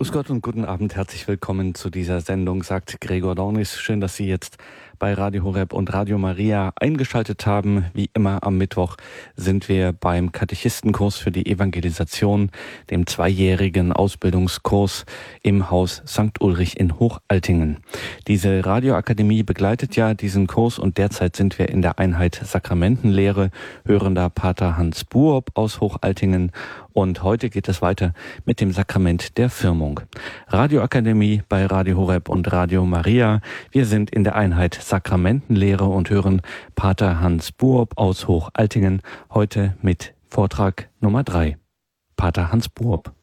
Grüß Gott und guten Abend, herzlich willkommen zu dieser Sendung, sagt Gregor Dornis. Schön, dass Sie jetzt bei Radio Horeb und Radio Maria eingeschaltet haben. Wie immer am Mittwoch sind wir beim Katechistenkurs für die Evangelisation, dem 2-jährigen Ausbildungskurs im Haus St. Ulrich in Hochaltingen. Diese Radioakademie begleitet ja diesen Kurs und derzeit sind wir in der Einheit Sakramentenlehre, hören da Pater Hans Buob aus Hochaltingen. Und heute geht es weiter mit dem Sakrament der Firmung. Radioakademie bei Radio Horeb und Radio Maria. Wir sind in der Einheit Sakramentenlehre und hören Pater Hans Buob aus Hochaltingen heute mit Vortrag Nummer 3. Pater Hans Buob.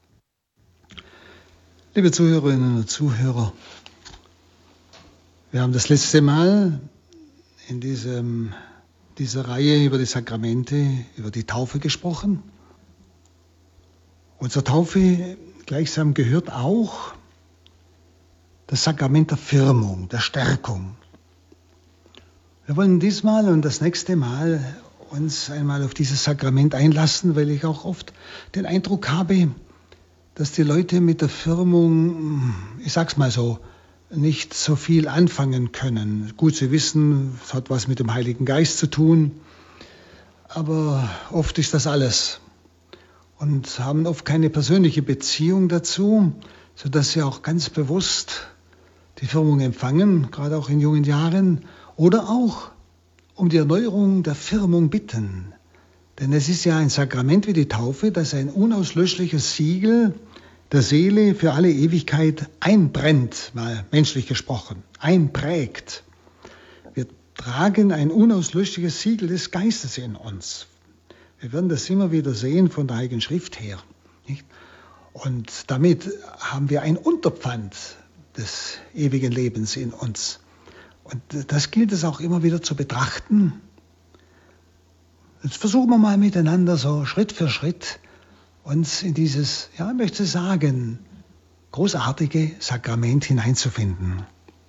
Liebe Zuhörerinnen und Zuhörer, wir haben das letzte Mal in dieser Reihe über die Sakramente, über die Taufe gesprochen. Und zur Taufe gleichsam gehört auch das Sakrament der Firmung, der Stärkung. Wir wollen diesmal und das nächste Mal uns einmal auf dieses Sakrament einlassen, weil ich auch oft den Eindruck habe, dass die Leute mit der Firmung, ich sag's mal so, nicht so viel anfangen können. Gut, sie wissen, es hat was mit dem Heiligen Geist zu tun, aber oft ist das alles. Und haben oft keine persönliche Beziehung dazu, sodass sie auch ganz bewusst die Firmung empfangen, gerade auch in jungen Jahren, oder auch um die Erneuerung der Firmung bitten. Denn es ist ja ein Sakrament wie die Taufe, das ein unauslöschliches Siegel der Seele für alle Ewigkeit einbrennt, mal menschlich gesprochen, einprägt. Wir tragen ein unauslöschliches Siegel des Geistes in uns. Wir werden das immer wieder sehen von der Heiligen Schrift her. Nicht? Und damit haben wir ein Unterpfand des ewigen Lebens in uns. Und das gilt es auch immer wieder zu betrachten. Jetzt versuchen wir mal miteinander so Schritt für Schritt uns in dieses, ja, ich möchte sagen, großartige Sakrament hineinzufinden.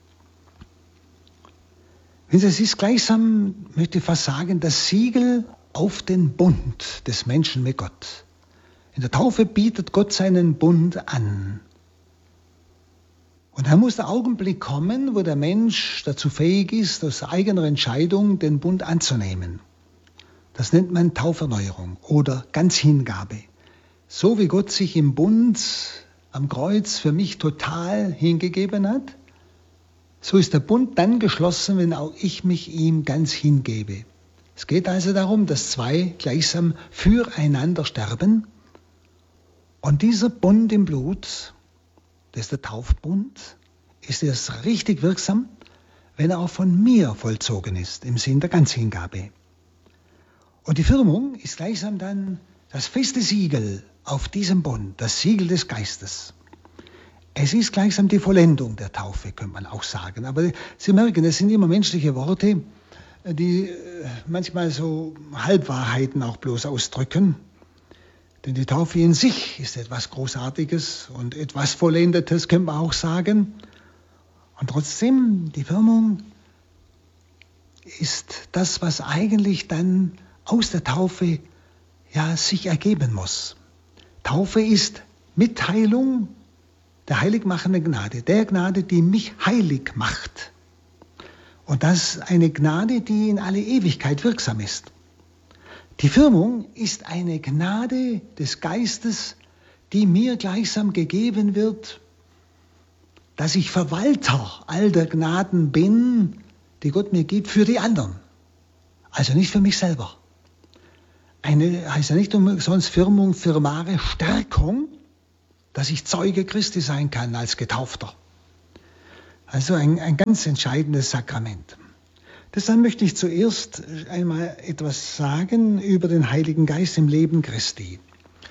Es ist gleichsam, möchte ich fast sagen, das Siegel auf den Bund des Menschen mit Gott. In der Taufe bietet Gott seinen Bund an. Und da muss der Augenblick kommen, wo der Mensch dazu fähig ist, aus eigener Entscheidung den Bund anzunehmen. Das nennt man Tauferneuerung oder Ganzhingabe. So wie Gott sich im Bund am Kreuz für mich total hingegeben hat, so ist der Bund dann geschlossen, wenn auch ich mich ihm ganz hingebe. Es geht also darum, dass zwei gleichsam füreinander sterben. Und dieser Bund im Blut, das ist der Taufbund, ist erst richtig wirksam, wenn er auch von mir vollzogen ist, im Sinn der Ganzhingabe. Und die Firmung ist gleichsam dann das feste Siegel auf diesem Bund, das Siegel des Geistes. Es ist gleichsam die Vollendung der Taufe, könnte man auch sagen. Aber Sie merken, es sind immer menschliche Worte, die manchmal so Halbwahrheiten auch bloß ausdrücken. Denn die Taufe in sich ist etwas Großartiges und etwas Vollendetes, könnte man auch sagen. Und trotzdem, die Firmung ist das, was eigentlich dann aus der Taufe ja sich ergeben muss. Taufe ist Mitteilung der heiligmachenden Gnade, der Gnade, die mich heilig macht. Und das ist eine Gnade, die in alle Ewigkeit wirksam ist. Die Firmung ist eine Gnade des Geistes, die mir gleichsam gegeben wird, dass ich Verwalter all der Gnaden bin, die Gott mir gibt, für die anderen. Also nicht für mich selber. Heißt ja nicht umsonst Firmung, firmare Stärkung, dass ich Zeuge Christi sein kann als Getaufter. Also ein ganz entscheidendes Sakrament. Deshalb möchte ich zuerst einmal etwas sagen über den Heiligen Geist im Leben Christi.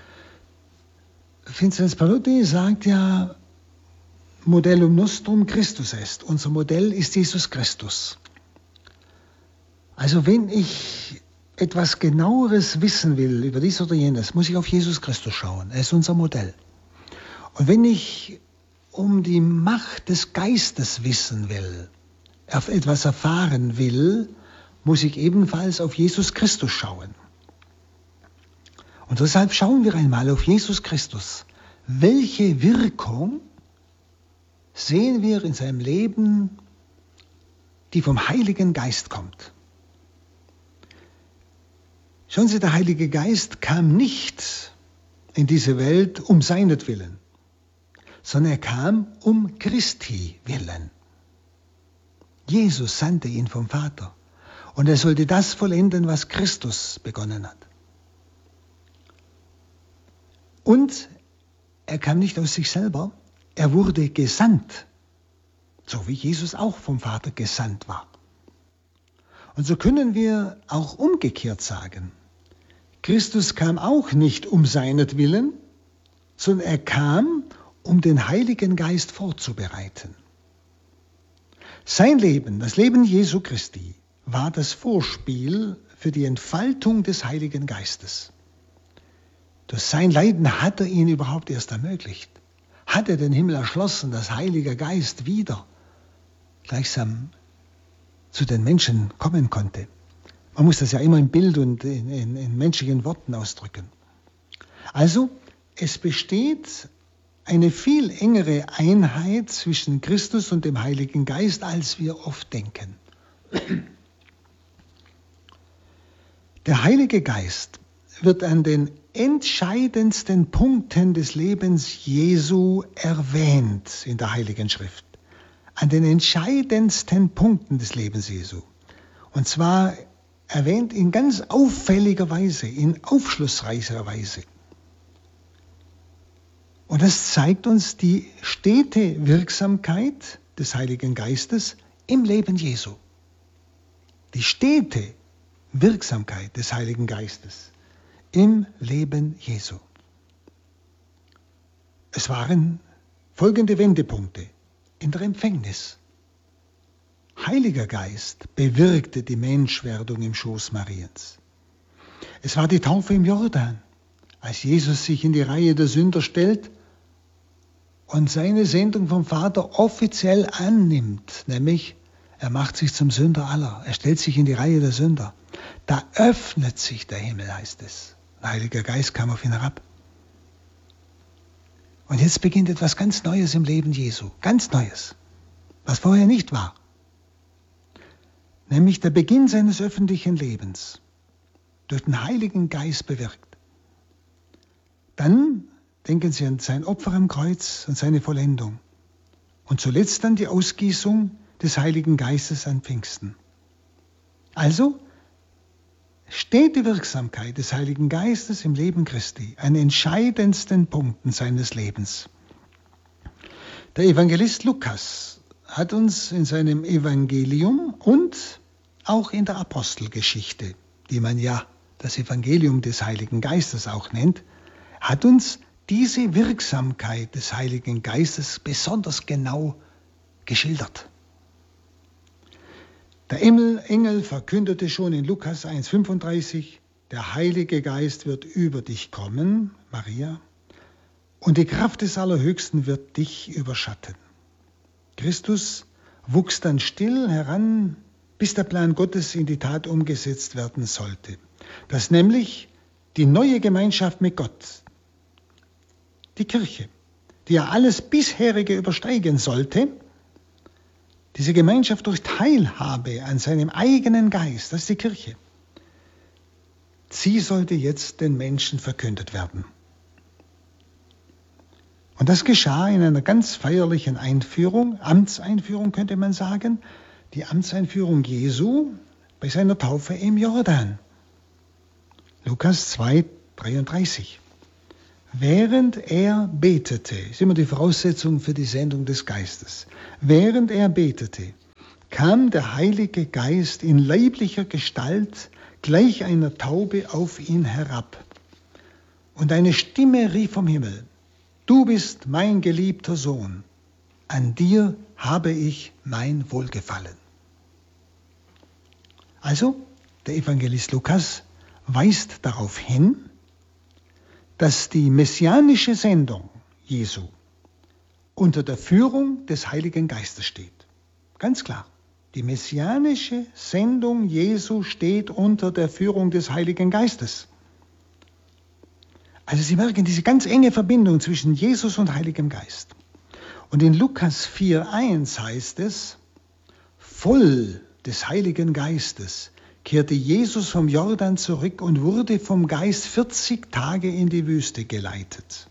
Vinzenz Pallotti sagt ja, Modellum nostrum Christus est. Unser Modell ist Jesus Christus. Also wenn ich etwas Genaueres wissen will über dies oder jenes, muss ich auf Jesus Christus schauen. Er ist unser Modell. Und wenn ich um die Macht des Geistes wissen will, etwas erfahren will, muss ich ebenfalls auf Jesus Christus schauen. Und deshalb schauen wir einmal auf Jesus Christus. Welche Wirkung sehen wir in seinem Leben, die vom Heiligen Geist kommt. Schauen Sie, der Heilige Geist kam nicht in diese Welt um seinetwillen, sondern er kam um Christi willen. Jesus sandte ihn vom Vater und er sollte das vollenden, was Christus begonnen hat. Und er kam nicht aus sich selber, er wurde gesandt, so wie Jesus auch vom Vater gesandt war. Und so können wir auch umgekehrt sagen, Christus kam auch nicht um seinetwillen, sondern er kam, um den Heiligen Geist vorzubereiten. Sein Leben, das Leben Jesu Christi, war das Vorspiel für die Entfaltung des Heiligen Geistes. Durch sein Leiden hat er ihn überhaupt erst ermöglicht. Hat er den Himmel erschlossen, dass Heiliger Geist wieder gleichsam zu den Menschen kommen konnte. Man muss das ja immer im Bild und in menschlichen Worten ausdrücken. Also, es besteht eine viel engere Einheit zwischen Christus und dem Heiligen Geist, als wir oft denken. Der Heilige Geist wird an den entscheidendsten Punkten des Lebens Jesu erwähnt in der Heiligen Schrift. An den entscheidendsten Punkten des Lebens Jesu. Und zwar erwähnt in ganz auffälliger Weise, in aufschlussreicher Weise. Und das zeigt uns die stete Wirksamkeit des Heiligen Geistes im Leben Jesu. Die stete Wirksamkeit des Heiligen Geistes im Leben Jesu. Es waren folgende Wendepunkte in der Empfängnis. Heiliger Geist bewirkte die Menschwerdung im Schoß Mariens. Es war die Taufe im Jordan, als Jesus sich in die Reihe der Sünder stellt und seine Sendung vom Vater offiziell annimmt, nämlich er macht sich zum Sünder aller, er stellt sich in die Reihe der Sünder. Da öffnet sich der Himmel, heißt es. Der Heilige Geist kam auf ihn herab. Und jetzt beginnt etwas ganz Neues im Leben Jesu, ganz Neues, was vorher nicht war. Nämlich der Beginn seines öffentlichen Lebens, durch den Heiligen Geist bewirkt. Dann denken Sie an sein Opfer am Kreuz und seine Vollendung. Und zuletzt dann die Ausgießung des Heiligen Geistes an Pfingsten. Also steht die Wirksamkeit des Heiligen Geistes im Leben Christi an entscheidendsten Punkten seines Lebens. Der Evangelist Lukas hat uns in seinem Evangelium und auch in der Apostelgeschichte, die man ja das Evangelium des Heiligen Geistes auch nennt, hat uns diese Wirksamkeit des Heiligen Geistes besonders genau geschildert. Der Engel verkündete schon in Lukas 1,35, der Heilige Geist wird über dich kommen, Maria, und die Kraft des Allerhöchsten wird dich überschatten. Christus wuchs dann still heran, bis der Plan Gottes in die Tat umgesetzt werden sollte. Dass nämlich die neue Gemeinschaft mit Gott, die Kirche, die ja alles bisherige übersteigen sollte, diese Gemeinschaft durch Teilhabe an seinem eigenen Geist, das ist die Kirche, sie sollte jetzt den Menschen verkündet werden. Und das geschah in einer ganz feierlichen Einführung, Amtseinführung könnte man sagen, die Amtseinführung Jesu bei seiner Taufe im Jordan. Lukas 2,33. Während er betete, ist immer die Voraussetzung für die Sendung des Geistes, während er betete, kam der Heilige Geist in leiblicher Gestalt gleich einer Taube auf ihn herab. Und eine Stimme rief vom Himmel, du bist mein geliebter Sohn, an dir habe ich mein Wohlgefallen. Also, der Evangelist Lukas weist darauf hin, dass die messianische Sendung Jesu unter der Führung des Heiligen Geistes steht. Ganz klar, die messianische Sendung Jesu steht unter der Führung des Heiligen Geistes. Also Sie merken diese ganz enge Verbindung zwischen Jesus und Heiligem Geist. Und in Lukas 4,1 heißt es, voll des Heiligen Geistes kehrte Jesus vom Jordan zurück und wurde vom Geist 40 Tage in die Wüste geleitet.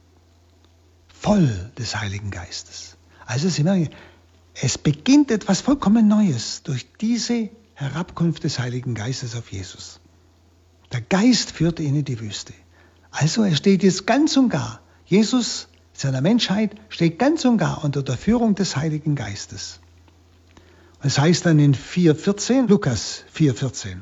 Voll des Heiligen Geistes. Also es beginnt etwas vollkommen Neues durch diese Herabkunft des Heiligen Geistes auf Jesus. Der Geist führte ihn in die Wüste. Also er steht jetzt ganz und gar, Jesus seiner Menschheit steht ganz und gar unter der Führung des Heiligen Geistes. Es heißt dann in 4,14, Lukas 4,14,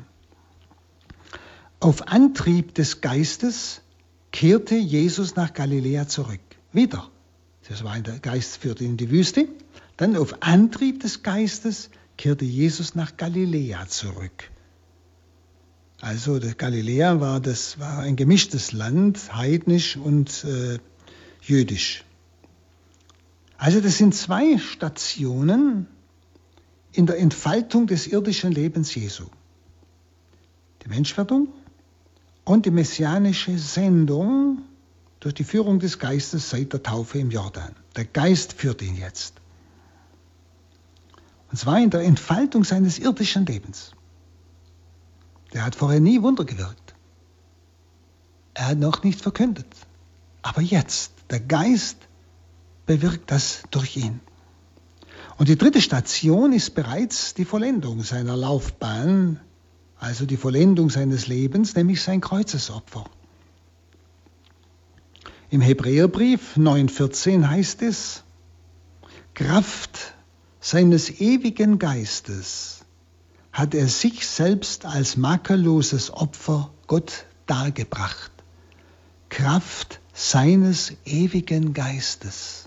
auf Antrieb des Geistes kehrte Jesus nach Galiläa zurück. Wieder. Das war der Geist führte ihn in die Wüste. Dann auf Antrieb des Geistes kehrte Jesus nach Galiläa zurück. Also Galiläa war ein gemischtes Land, heidnisch und jüdisch. Also das sind 2 Stationen in der Entfaltung des irdischen Lebens Jesu. Die Menschwerdung und die messianische Sendung durch die Führung des Geistes seit der Taufe im Jordan. Der Geist führt ihn jetzt. Und zwar in der Entfaltung seines irdischen Lebens. Der hat vorher nie Wunder gewirkt. Er hat noch nicht verkündet. Aber jetzt, der Geist bewirkt das durch ihn. Und die 3. Station ist bereits die Vollendung seiner Laufbahn, also die Vollendung seines Lebens, nämlich sein Kreuzesopfer. Im Hebräerbrief 9,14 heißt es, Kraft seines ewigen Geistes hat er sich selbst als makelloses Opfer Gott dargebracht. Kraft seines ewigen Geistes.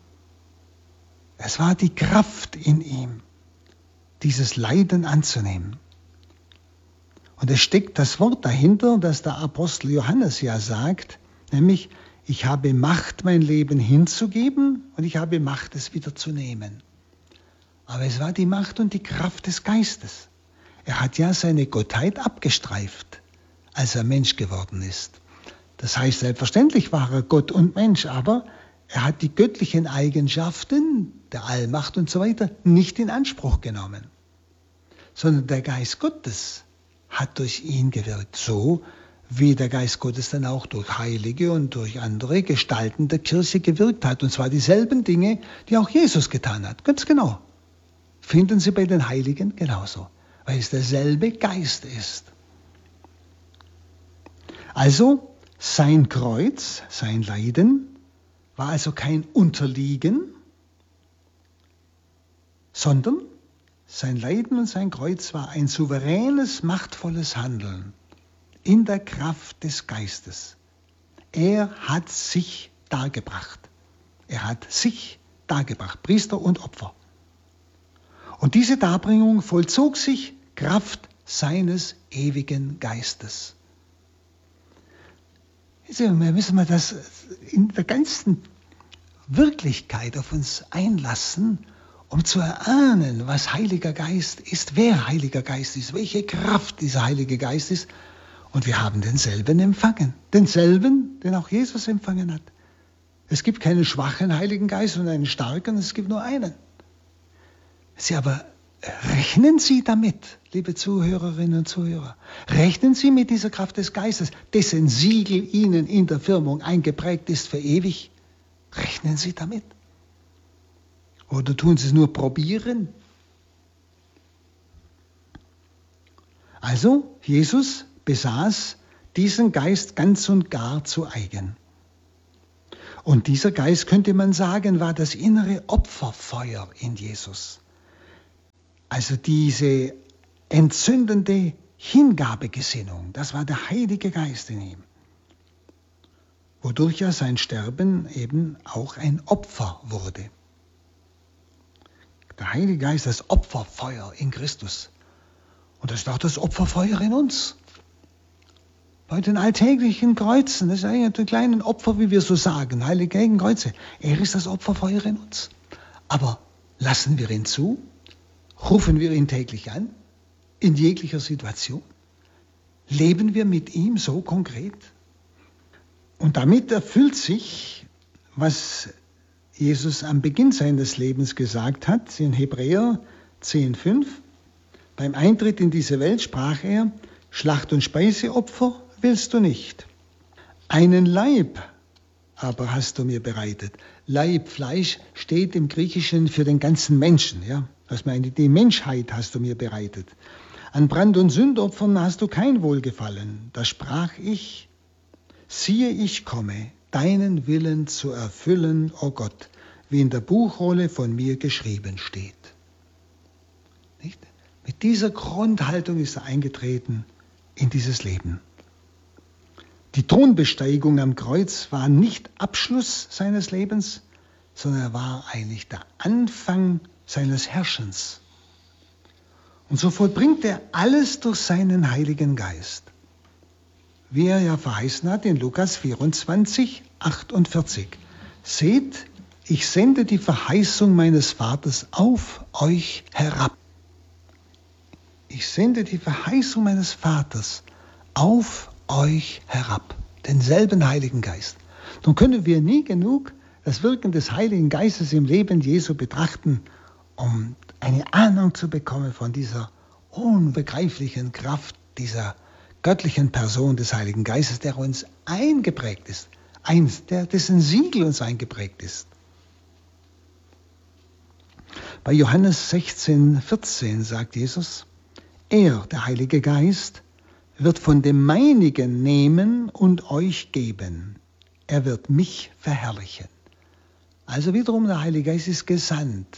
Es war die Kraft in ihm, dieses Leiden anzunehmen. Und es steckt das Wort dahinter, das der Apostel Johannes ja sagt, nämlich, ich habe Macht, mein Leben hinzugeben und ich habe Macht, es wieder zu nehmen. Aber es war die Macht und die Kraft des Geistes. Er hat ja seine Gottheit abgestreift, als er Mensch geworden ist. Das heißt, selbstverständlich war er Gott und Mensch, aber er hat die göttlichen Eigenschaften der Allmacht und so weiter nicht in Anspruch genommen, sondern der Geist Gottes hat durch ihn gewirkt, so wie der Geist Gottes dann auch durch Heilige und durch andere Gestalten der Kirche gewirkt hat. Und zwar dieselben Dinge, die auch Jesus getan hat. Ganz genau. Finden Sie bei den Heiligen genauso, weil es derselbe Geist ist. Also sein Kreuz, sein Leiden, war also kein Unterliegen, sondern sein Leiden und sein Kreuz war ein souveränes, machtvolles Handeln in der Kraft des Geistes. Er hat sich dargebracht. Er hat sich dargebracht, Priester und Opfer. Und diese Darbringung vollzog sich Kraft seines ewigen Geistes. Wir müssen mal das in der ganzen Wirklichkeit auf uns einlassen, um zu erahnen, was Heiliger Geist ist, wer Heiliger Geist ist, welche Kraft dieser Heilige Geist ist. Und wir haben denselben empfangen. Denselben, den auch Jesus empfangen hat. Es gibt keinen schwachen Heiligen Geist und einen starken, es gibt nur einen. Aber rechnen Sie damit, liebe Zuhörerinnen und Zuhörer, rechnen Sie mit dieser Kraft des Geistes, dessen Siegel Ihnen in der Firmung eingeprägt ist für ewig. Rechnen Sie damit. Oder tun Sie es nur probieren? Also, Jesus besaß diesen Geist ganz und gar zu eigen. Und dieser Geist, könnte man sagen, war das innere Opferfeuer in Jesus. Also diese entzündende Hingabegesinnung, das war der Heilige Geist in ihm, wodurch ja sein Sterben eben auch ein Opfer wurde. Der Heilige Geist, das Opferfeuer in Christus. Und das ist auch das Opferfeuer in uns. Bei den alltäglichen Kreuzen, das ist eigentlich die kleinen Opfer, wie wir so sagen, heiligen Kreuze. Er ist das Opferfeuer in uns. Aber lassen wir ihn zu? Rufen wir ihn täglich an? In jeglicher Situation? Leben wir mit ihm so konkret? Und damit erfüllt sich, was Jesus am Beginn seines Lebens gesagt hat, in Hebräer 10,5. Beim Eintritt in diese Welt sprach er: Schlacht- und Speiseopfer willst du nicht. Einen Leib aber hast du mir bereitet. Leib, Fleisch steht im Griechischen für den ganzen Menschen. Ja? Das meine, die Menschheit hast du mir bereitet. An Brand- und Sündopfern hast du kein Wohlgefallen. Da sprach ich: Siehe, ich komme, deinen Willen zu erfüllen, o Gott, wie in der Buchrolle von mir geschrieben steht. Nicht? Mit dieser Grundhaltung ist er eingetreten in dieses Leben. Die Thronbesteigung am Kreuz war nicht Abschluss seines Lebens, sondern er war eigentlich der Anfang seines Herrschens. Und so vollbringt er alles durch seinen Heiligen Geist. Wie er ja verheißen hat in Lukas 24, 48. Seht, ich sende die Verheißung meines Vaters auf euch herab. Ich sende die Verheißung meines Vaters auf euch herab, denselben Heiligen Geist. Nun können wir nie genug das Wirken des Heiligen Geistes im Leben Jesu betrachten, um eine Ahnung zu bekommen von dieser unbegreiflichen Kraft, dieser göttlichen Person des Heiligen Geistes, der uns eingeprägt ist, dessen Siegel uns eingeprägt ist. Bei Johannes 16, 14 sagt Jesus: Er, der Heilige Geist, wird von dem Meinigen nehmen und euch geben. Er wird mich verherrlichen. Also wiederum, der Heilige Geist ist gesandt.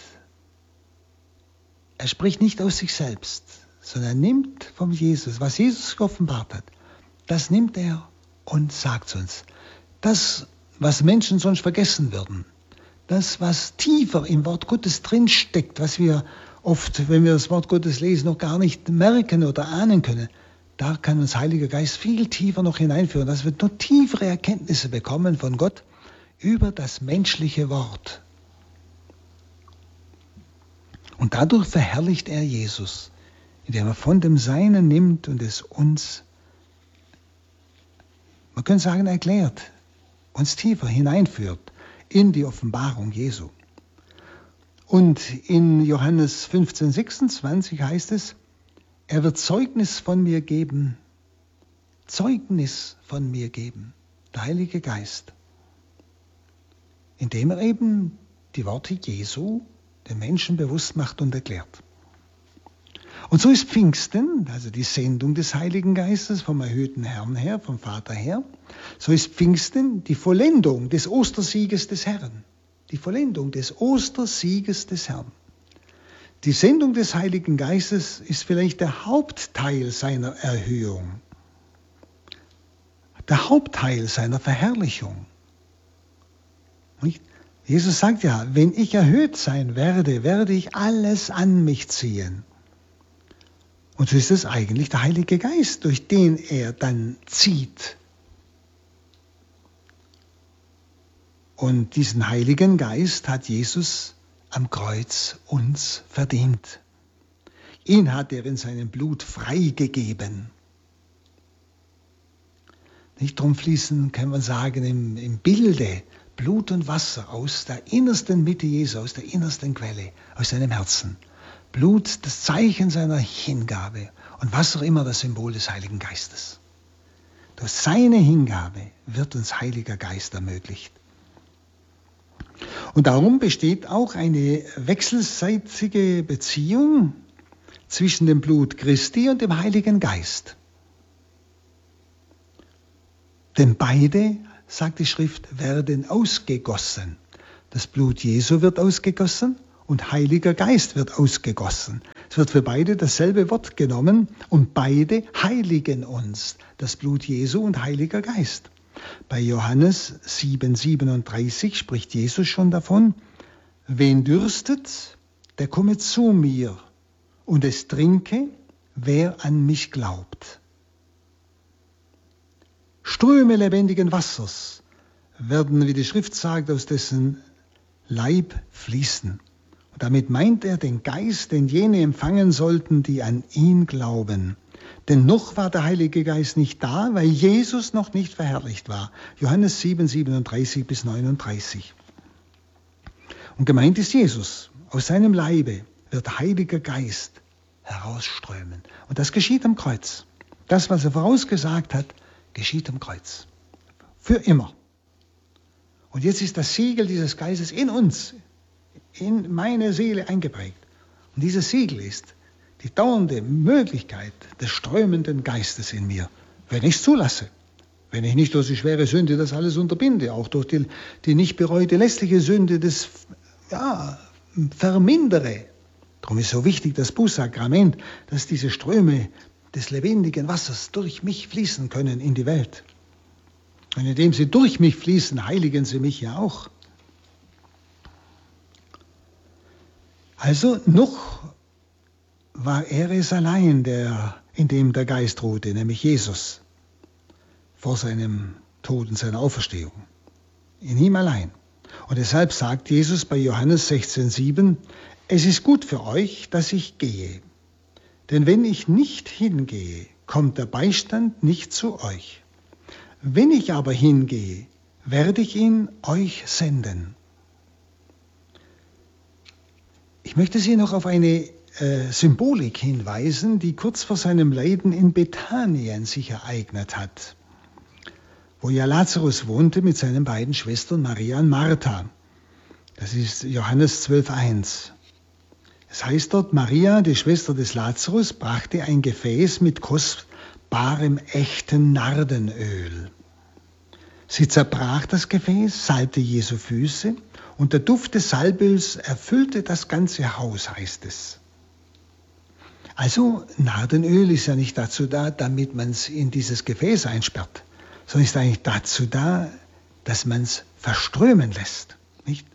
Er spricht nicht aus sich selbst, sondern er nimmt vom Jesus, was Jesus geoffenbart hat, das nimmt er und sagt uns. Das, was Menschen sonst vergessen würden, das, was tiefer im Wort Gottes drinsteckt, was wir oft, wenn wir das Wort Gottes lesen, noch gar nicht merken oder ahnen können, da kann uns Heiliger Geist viel tiefer noch hineinführen, dass wir noch tiefere Erkenntnisse bekommen von Gott über das menschliche Wort. Und dadurch verherrlicht er Jesus, indem er von dem Seinen nimmt und es uns, man könnte sagen, erklärt, uns tiefer hineinführt in die Offenbarung Jesu. Und in Johannes 15, 26 heißt es: Er wird Zeugnis von mir geben, der Heilige Geist, indem er eben die Worte Jesu den Menschen bewusst macht und erklärt. Und so ist Pfingsten, also die Sendung des Heiligen Geistes vom erhöhten Herrn her, vom Vater her, so ist Pfingsten die Vollendung des Ostersieges des Herrn. Die Vollendung des Ostersieges des Herrn. Die Sendung des Heiligen Geistes ist vielleicht der Hauptteil seiner Erhöhung, der Hauptteil seiner Verherrlichung. Nicht? Jesus sagt ja, wenn ich erhöht sein werde, werde ich alles an mich ziehen. Und so ist es eigentlich der Heilige Geist, durch den er dann zieht. Und diesen Heiligen Geist hat Jesus am Kreuz uns verdient. Ihn hat er in seinem Blut freigegeben. Nicht drum fließen, kann man sagen, im Bilde Blut und Wasser aus der innersten Mitte Jesu, aus der innersten Quelle, aus seinem Herzen. Blut, das Zeichen seiner Hingabe, und Wasser immer das Symbol des Heiligen Geistes. Durch seine Hingabe wird uns Heiliger Geist ermöglicht. Und darum besteht auch eine wechselseitige Beziehung zwischen dem Blut Christi und dem Heiligen Geist. Denn beide, sagt die Schrift, werden ausgegossen. Das Blut Jesu wird ausgegossen und Heiliger Geist wird ausgegossen. Es wird für beide dasselbe Wort genommen und beide heiligen uns, das Blut Jesu und Heiliger Geist. Bei Johannes 7,37 spricht Jesus schon davon: Wen dürstet, der komme zu mir, und es trinke, wer an mich glaubt. Ströme lebendigen Wassers werden, wie die Schrift sagt, aus dessen Leib fließen. Und damit meint er den Geist, den jene empfangen sollten, die an ihn glauben. Denn noch war der Heilige Geist nicht da, weil Jesus noch nicht verherrlicht war. Johannes 7, 37 bis 39. Und gemeint ist Jesus. Aus seinem Leibe wird Heiliger Geist herausströmen. Und das geschieht am Kreuz. Das, was er vorausgesagt hat, geschieht am Kreuz. Für immer. Und jetzt ist das Siegel dieses Geistes in uns, in meine Seele eingeprägt. Und dieses Siegel ist die dauernde Möglichkeit des strömenden Geistes in mir, wenn ich es zulasse. Wenn ich nicht durch die schwere Sünde das alles unterbinde, auch durch die nicht bereute lästige Sünde das vermindere. Darum ist so wichtig das Bußsakrament, dass diese Ströme des lebendigen Wassers durch mich fließen können in die Welt. Und indem sie durch mich fließen, heiligen sie mich ja auch. Also noch war er es allein, in dem der Geist ruhte, nämlich Jesus, vor seinem Tod und seiner Auferstehung. In ihm allein. Und deshalb sagt Jesus bei Johannes 16,7, es ist gut für euch, dass ich gehe. Denn wenn ich nicht hingehe, kommt der Beistand nicht zu euch. Wenn ich aber hingehe, werde ich ihn euch senden. Ich möchte Sie noch auf eine Symbolik hinweisen, die kurz vor seinem Leiden in Bethanien sich ereignet hat, wo ja Lazarus wohnte mit seinen beiden Schwestern Maria und Martha. Das ist Johannes 12,1. Es heißt dort, Maria, die Schwester des Lazarus, brachte ein Gefäß mit kostbarem, echten Nardenöl. Sie zerbrach das Gefäß, salbte Jesu Füße und der Duft des Salböls erfüllte das ganze Haus, heißt es. Also Nardenöl ist ja nicht dazu da, damit man es in dieses Gefäß einsperrt, sondern ist eigentlich dazu da, dass man es verströmen lässt. Nicht?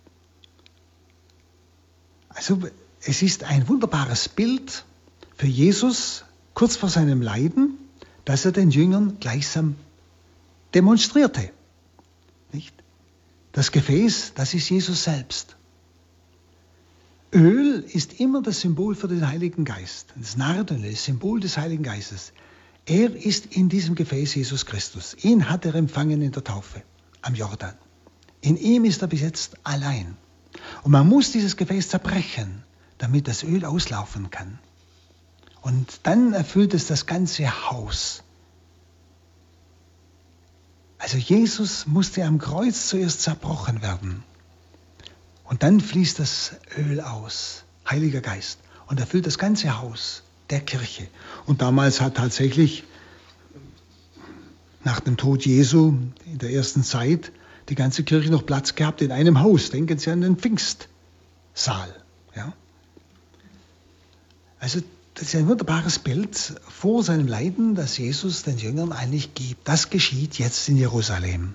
Also es ist ein wunderbares Bild für Jesus kurz vor seinem Leiden, das er den Jüngern gleichsam demonstrierte. Nicht? Das Gefäß, das ist Jesus selbst. Öl ist immer das Symbol für den Heiligen Geist. Das Nardenöl ist das Symbol des Heiligen Geistes. Er ist in diesem Gefäß Jesus Christus. Ihn hat er empfangen in der Taufe am Jordan. In ihm ist er bis jetzt allein. Und man muss dieses Gefäß zerbrechen, damit das Öl auslaufen kann. Und dann erfüllt es das ganze Haus. Also Jesus musste am Kreuz zuerst zerbrochen werden. Und dann fließt das Öl aus, Heiliger Geist, und erfüllt das ganze Haus der Kirche. Und damals hat tatsächlich nach dem Tod Jesu in der ersten Zeit die ganze Kirche noch Platz gehabt in einem Haus. Denken Sie an den Pfingstsaal. Ja? Also das ist ein wunderbares Bild vor seinem Leiden, das Jesus den Jüngern eigentlich gibt. Das geschieht jetzt in Jerusalem.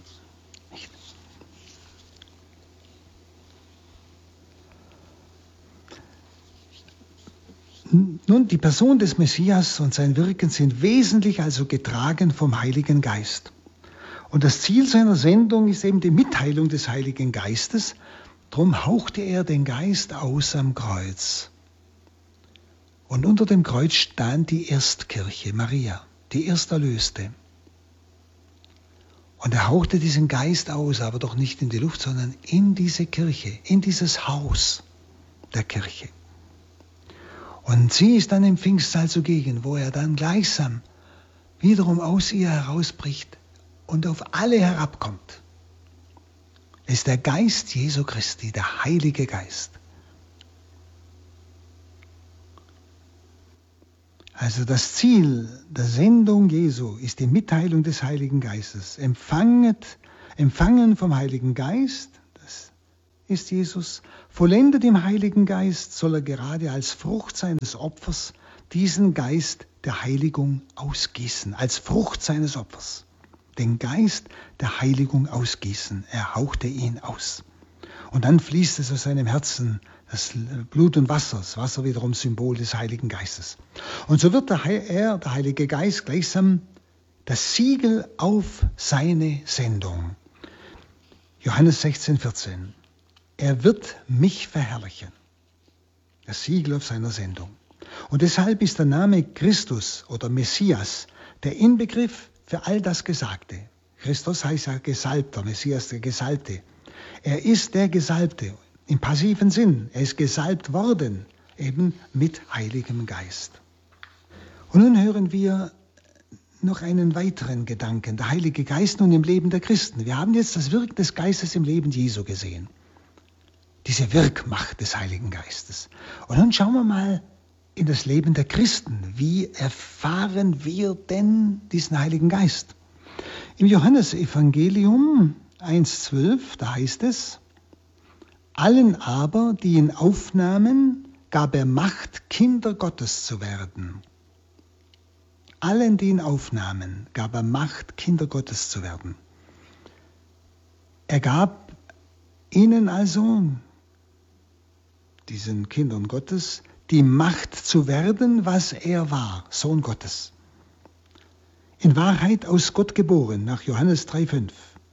Nun, die Person des Messias und sein Wirken sind wesentlich also getragen vom Heiligen Geist. Und das Ziel seiner Sendung ist eben die Mitteilung des Heiligen Geistes. Darum hauchte er den Geist aus am Kreuz. Und unter dem Kreuz stand die Erstkirche, Maria, die Ersterlöste. Und er hauchte diesen Geist aus, aber doch nicht in die Luft, sondern in diese Kirche, in dieses Haus der Kirche. Und sie ist dann im Pfingstsaal zugegen, wo er dann gleichsam wiederum aus ihr herausbricht und auf alle herabkommt. Es ist der Geist Jesu Christi, der Heilige Geist. Also das Ziel der Sendung Jesu ist die Mitteilung des Heiligen Geistes. Empfangen vom Heiligen Geist, das ist Jesus, vollendet im Heiligen Geist, soll er gerade als Frucht seines Opfers diesen Geist der Heiligung ausgießen, als Frucht seines Opfers. Den Geist der Heiligung ausgießen. Er hauchte ihn aus. Und dann fließt es aus seinem Herzen, das Blut und Wasser, das Wasser wiederum Symbol des Heiligen Geistes. Und so wird der Heilige Geist gleichsam das Siegel auf seine Sendung. Johannes 16,14. Er wird mich verherrlichen. Das Siegel auf seiner Sendung. Und deshalb ist der Name Christus oder Messias der Inbegriff für all das Gesagte. Christus heißt ja Gesalbter, Messias der Gesalbte. Er ist der Gesalbte. im passiven Sinn. Er ist gesalbt worden, eben mit Heiligem Geist. Und nun hören wir noch einen weiteren Gedanken, der Heilige Geist nun im Leben der Christen. Wir haben jetzt das Wirken des Geistes im Leben Jesu gesehen. Diese Wirkmacht des Heiligen Geistes. Und nun schauen wir mal in das Leben der Christen. Wie erfahren wir denn diesen Heiligen Geist? Im Johannesevangelium 1,12, da heißt es: Allen aber, die ihn aufnahmen, gab er Macht, Kinder Gottes zu werden. Allen, die ihn aufnahmen, gab er Macht, Kinder Gottes zu werden. Er gab ihnen also, diesen Kindern Gottes, die Macht zu werden, was er war, Sohn Gottes. In Wahrheit aus Gott geboren, nach Johannes 3,5.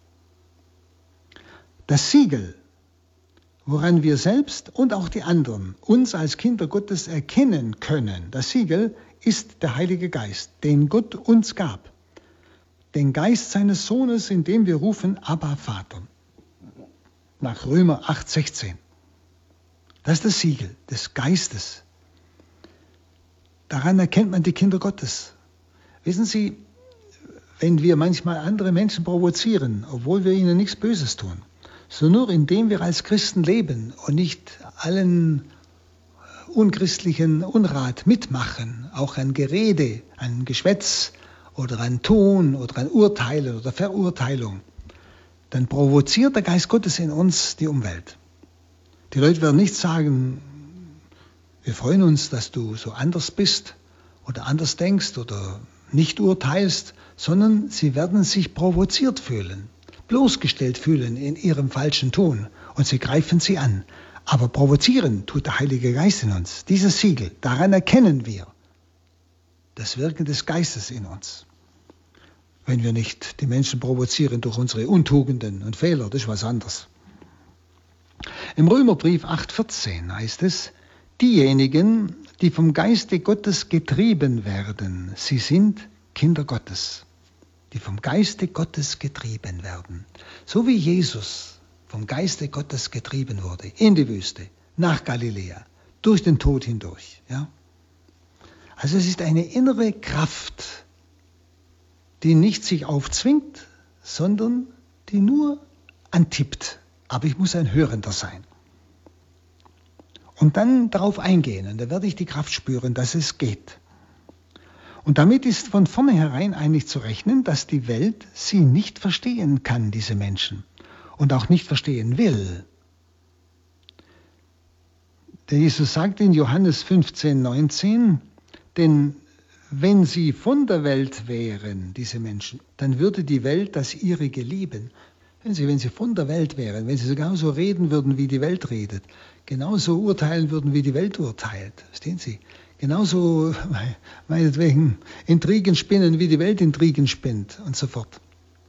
Das Siegel, woran wir selbst und auch die anderen uns als Kinder Gottes erkennen können, das Siegel ist der Heilige Geist, den Gott uns gab. Den Geist seines Sohnes, in dem wir rufen, Abba, Vater. Nach Römer 8,16. Das ist das Siegel des Geistes. Daran erkennt man die Kinder Gottes. Wissen Sie, wenn wir manchmal andere Menschen provozieren, obwohl wir ihnen nichts Böses tun, so nur indem wir als Christen leben und nicht allen unchristlichen Unrat mitmachen, auch an Gerede, an Geschwätz oder an Ton oder an Urteilen oder Verurteilung, dann provoziert der Geist Gottes in uns die Umwelt. Die Leute werden nicht sagen, wir freuen uns, dass du so anders bist oder anders denkst oder nicht urteilst, sondern sie werden sich provoziert fühlen, bloßgestellt fühlen in ihrem falschen Tun und sie greifen sie an. Aber provozieren tut der Heilige Geist in uns. Dieses Siegel, daran erkennen wir das Wirken des Geistes in uns. Wenn wir nicht die Menschen provozieren durch unsere Untugenden und Fehler, das ist was anderes. Im Römerbrief 8,14 heißt es: Diejenigen, die vom Geiste Gottes getrieben werden, sie sind Kinder Gottes. Die vom Geiste Gottes getrieben werden. So wie Jesus vom Geiste Gottes getrieben wurde, in die Wüste, nach Galiläa, durch den Tod hindurch. Ja? Also es ist eine innere Kraft, die nicht sich aufzwingt, sondern die nur antippt. Aber ich muss ein Hörender sein. Und dann darauf eingehen, und da werde ich die Kraft spüren, dass es geht. Und damit ist von vornherein eigentlich zu rechnen, dass die Welt sie nicht verstehen kann, diese Menschen. Und auch nicht verstehen will. Der Jesus sagt in Johannes 15,19, denn wenn sie von der Welt wären, diese Menschen, dann würde die Welt das ihrige lieben. Wenn sie von der Welt wären, wenn sie sogar so reden würden, wie die Welt redet, genauso urteilen würden, wie die Welt urteilt, verstehen Sie? Genauso, meinetwegen, Intrigen spinnen, wie die Welt Intrigen spinnt und so fort.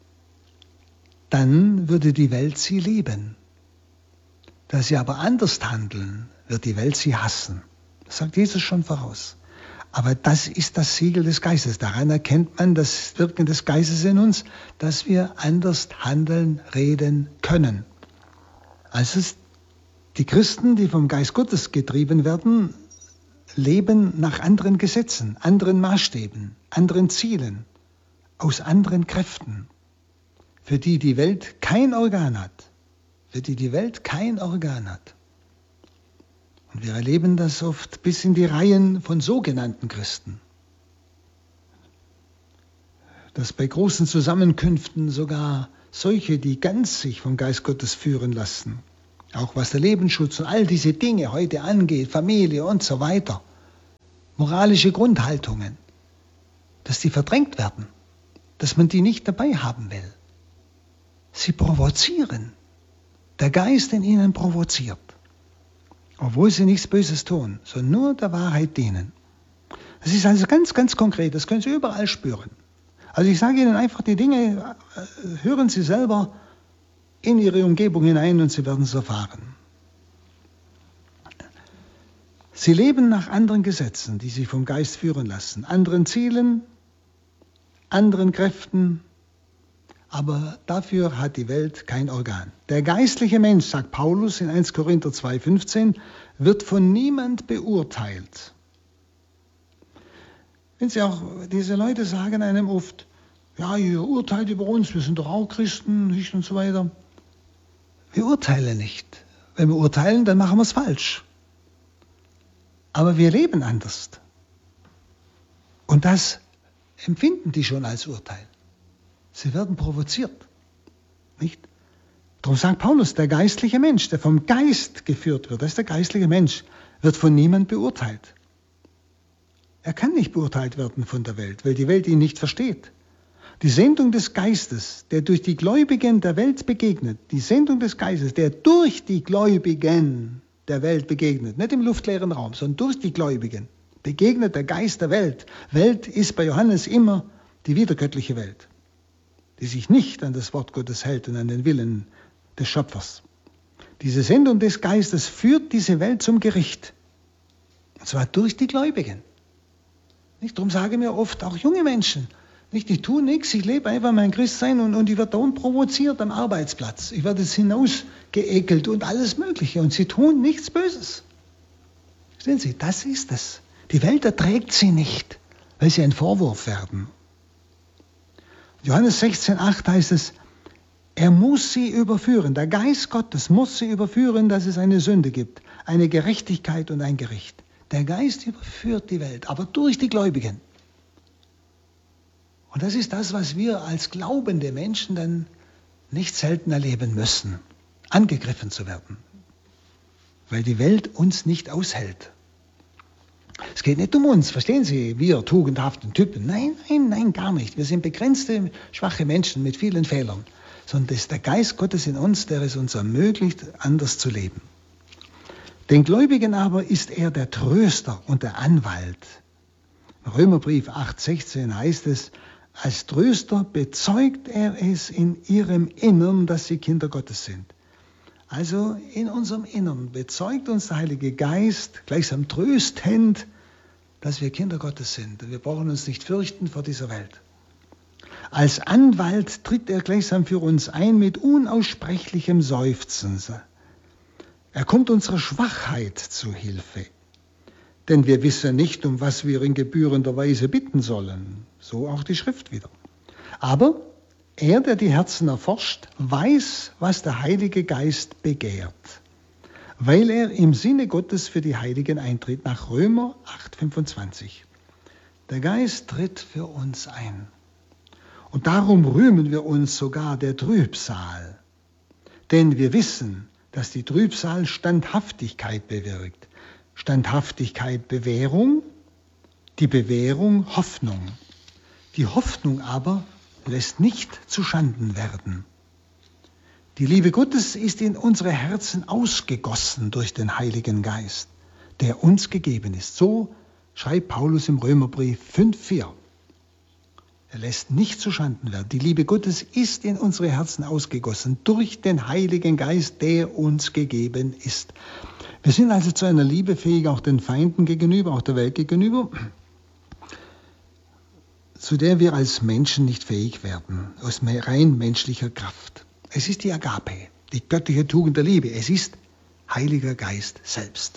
Dann würde die Welt sie lieben. Da sie aber anders handeln, wird die Welt sie hassen. Das sagt Jesus schon voraus. Aber das ist das Siegel des Geistes. Daran erkennt man das Wirken des Geistes in uns, dass wir anders handeln, reden können. Also die Christen, die vom Geist Gottes getrieben werden, leben nach anderen Gesetzen, anderen Maßstäben, anderen Zielen, aus anderen Kräften. Für die die Welt kein Organ hat. Für die die Welt kein Organ hat. Und wir erleben das oft bis in die Reihen von sogenannten Christen. Dass bei großen Zusammenkünften sogar solche, die ganz sich vom Geist Gottes führen lassen, auch was der Lebensschutz und all diese Dinge heute angeht, Familie und so weiter, moralische Grundhaltungen, dass die verdrängt werden, dass man die nicht dabei haben will. Sie provozieren. Der Geist in ihnen provoziert. Obwohl sie nichts Böses tun, sondern nur der Wahrheit dienen. Das ist also ganz, ganz konkret. Das können Sie überall spüren. Also ich sage Ihnen einfach die Dinge, hören Sie selber in Ihre Umgebung hinein und Sie werden es erfahren. Sie leben nach anderen Gesetzen, die sich vom Geist führen lassen, anderen Zielen, anderen Kräften, aber dafür hat die Welt kein Organ. Der geistliche Mensch, sagt Paulus in 1 Korinther 2,15, wird von niemand beurteilt. Wenn Sie auch, diese Leute sagen einem oft, ja, ihr urteilt über uns, wir sind doch auch Christen, nicht und so weiter. Wir urteilen nicht. Wenn wir urteilen, dann machen wir es falsch. Aber wir leben anders. Und das empfinden die schon als Urteil. Sie werden provoziert. Nicht? Darum sagt Paulus, der geistliche Mensch, der vom Geist geführt wird, das ist der geistliche Mensch, wird von niemand beurteilt. Er kann nicht beurteilt werden von der Welt, weil die Welt ihn nicht versteht. Die Sendung des Geistes, der durch die Gläubigen der Welt begegnet, die Sendung des Geistes, der durch die Gläubigen der Welt begegnet, nicht im luftleeren Raum, sondern durch die Gläubigen, begegnet der Geist der Welt. Welt ist bei Johannes immer die wiedergöttliche Welt, die sich nicht an das Wort Gottes hält und an den Willen des Schöpfers. Diese Sendung des Geistes führt diese Welt zum Gericht. Und zwar durch die Gläubigen. Nicht? Darum sagen mir oft auch junge Menschen, nicht, ich tue nichts, ich lebe einfach mein Christsein und ich werde dauernd provoziert am Arbeitsplatz. Ich werde jetzt hinausgeekelt und alles Mögliche und sie tun nichts Böses. Verstehen Sie, das ist es. Die Welt erträgt sie nicht, weil sie ein Vorwurf werden. Johannes 16,8 heißt es, er muss sie überführen, der Geist Gottes muss sie überführen, dass es eine Sünde gibt, eine Gerechtigkeit und ein Gericht. Der Geist überführt die Welt, aber durch die Gläubigen. Und das ist das, was wir als glaubende Menschen dann nicht selten erleben müssen, angegriffen zu werden, weil die Welt uns nicht aushält. Es geht nicht um uns, verstehen Sie, wir tugendhaften Typen. Nein, gar nicht. Wir sind begrenzte, schwache Menschen mit vielen Fehlern, sondern es ist der Geist Gottes in uns, der es uns ermöglicht, anders zu leben. Den Gläubigen aber ist er der Tröster und der Anwalt. Im Römerbrief 8,16 heißt es, als Tröster bezeugt er es in ihrem Innern, dass sie Kinder Gottes sind. Also in unserem Innern bezeugt uns der Heilige Geist gleichsam tröstend, dass wir Kinder Gottes sind. Wir brauchen uns nicht fürchten vor dieser Welt. Als Anwalt tritt er gleichsam für uns ein mit unaussprechlichem Seufzen. Er kommt unserer Schwachheit zu Hilfe. Denn wir wissen nicht, um was wir in gebührender Weise bitten sollen. So auch die Schrift wieder. Aber er, der die Herzen erforscht, weiß, was der Heilige Geist begehrt, weil er im Sinne Gottes für die Heiligen eintritt, nach Römer 8,25. Der Geist tritt für uns ein. Und darum rühmen wir uns sogar der Trübsal. Denn wir wissen, dass die Trübsal Standhaftigkeit bewirkt. Standhaftigkeit Bewährung, die Bewährung Hoffnung. Die Hoffnung aber lässt nicht zuschanden werden. Die Liebe Gottes ist in unsere Herzen ausgegossen durch den Heiligen Geist, der uns gegeben ist. So schreibt Paulus im Römerbrief 5,4. Er lässt nicht zuschanden werden. Die Liebe Gottes ist in unsere Herzen ausgegossen durch den Heiligen Geist, der uns gegeben ist. Wir sind also zu einer Liebe fähig, auch den Feinden gegenüber, auch der Welt gegenüber, zu der wir als Menschen nicht fähig werden, aus rein menschlicher Kraft. Es ist die Agape, die göttliche Tugend der Liebe. Es ist Heiliger Geist selbst.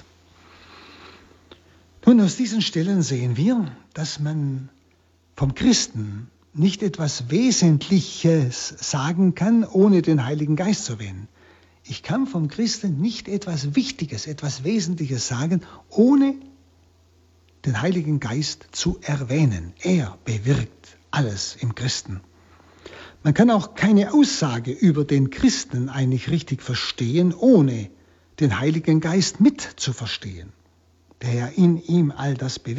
Nun, aus diesen Stellen sehen wir, dass man vom Christen nicht etwas Wesentliches sagen kann, ohne den Heiligen Geist zu erwähnen. Ich kann vom Christen nicht etwas Wichtiges, etwas Wesentliches sagen, ohne den Heiligen Geist zu erwähnen. Er bewirkt alles im Christen. Man kann auch keine Aussage über den Christen eigentlich richtig verstehen, ohne den Heiligen Geist mit zu verstehen, der ja in ihm all das bewirkt.